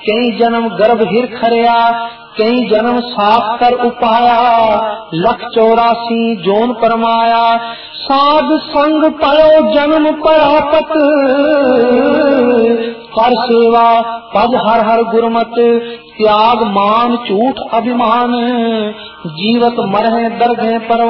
कई जन्म गर्भ हिर खरिया, कई जन्म साख कर उपाया, 184 जोन परमाया। साध संग पायो जन्म परापत, कर सेवा पद हर हर गुरमत। त्याग मान झूठ अभिमान, जीवत मरहे दर्दे पर